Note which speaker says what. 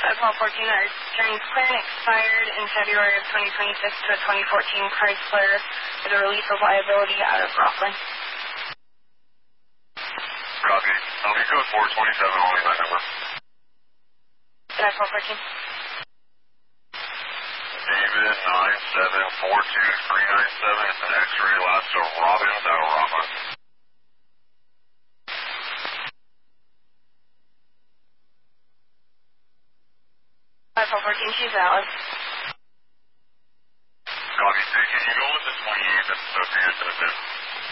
Speaker 1: 1214, our drain's clear and expired in February of 2026 to a 2014 Chrysler with a release of liability out of Rockland.
Speaker 2: Copy. LV code 427, only that number.
Speaker 1: 1214.
Speaker 2: David 9742397. It's an X-ray last to Robbins out of Rockland.
Speaker 1: 1214, she's valid.
Speaker 2: Copy. Can you go with the 28 that's associated to the 5th?